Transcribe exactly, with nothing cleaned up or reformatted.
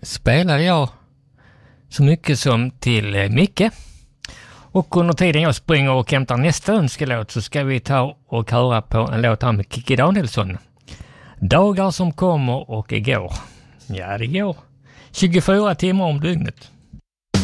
spelade jag så mycket som till Micke. Och under tiden jag springer och hämtar nästa önskelåt så ska vi ta och höra på en låt här med Kikki Danielsson. Dagar som kommer och går. Ja, det går. tjugofyra timmar om dygnet.